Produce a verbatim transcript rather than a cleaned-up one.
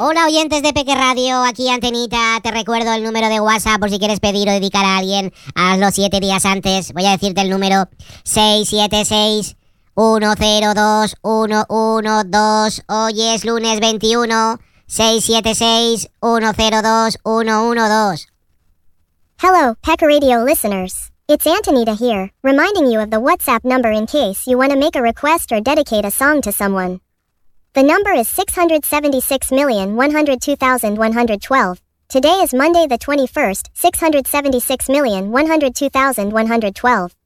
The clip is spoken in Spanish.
Hola oyentes de Peque Radio, aquí Antenita, te recuerdo el número de WhatsApp por si quieres pedir o dedicar a alguien, hazlo siete días antes, voy a decirte el número seis siete seis, uno cero dos, uno uno dos, hoy es lunes veintiuno, seis siete seis, uno cero dos, uno uno dos. Hello, Pecker Radio listeners. It's Antonita here, reminding you of the WhatsApp number in case you want to make a request or dedicate a song to someone. The number is six seven six, one oh two, one one two. Today is Monday the twenty-first, six seven six, one oh two, one one two.